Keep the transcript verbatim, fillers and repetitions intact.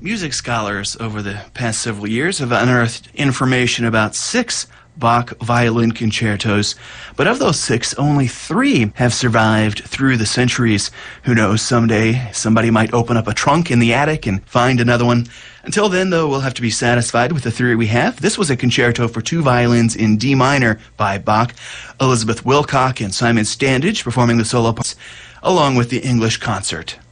Music scholars over the past several years have unearthed information about six Bach violin concertos, but of those six, only three have survived through the centuries. Who knows, someday somebody might open up a trunk in the attic and find another one. Until then, though, we'll have to be satisfied with the theory we have. This was a concerto for two violins in D minor by Bach. Elizabeth Wilcock and Simon Standage performing the solo parts, along with the English concert.